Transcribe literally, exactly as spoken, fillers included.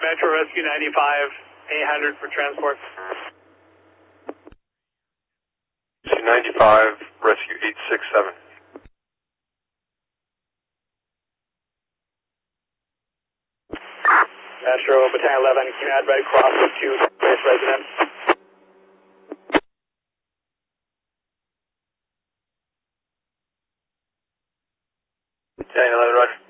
Metro Rescue ninety-five, eight hundred for transport. Rescue ninety-five, Rescue eight six seven. Metro Battalion eleven, can you add Red Cross to base resident? Battalion eleven, roger.